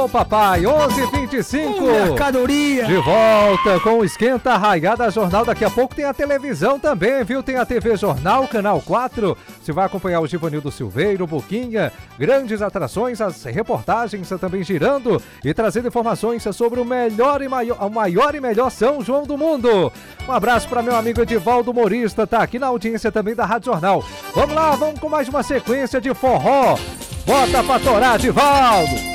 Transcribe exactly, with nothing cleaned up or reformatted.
Alô, papai, onze e vinte e cinco. Mercadoria. De volta com o Esquenta Arraigada Jornal. Daqui a pouco tem a televisão também, viu? Tem a T V Jornal, Canal quatro. Você vai acompanhar o Givanildo Silveiro, Boquinha, grandes atrações, as reportagens também girando e trazendo informações sobre o melhor e maior, o maior e melhor São João do mundo. Um abraço para meu amigo Edivaldo Humorista, tá aqui na audiência também da Rádio Jornal. Vamos lá, vamos com mais uma sequência de forró. Bota pra torar, Edivaldo!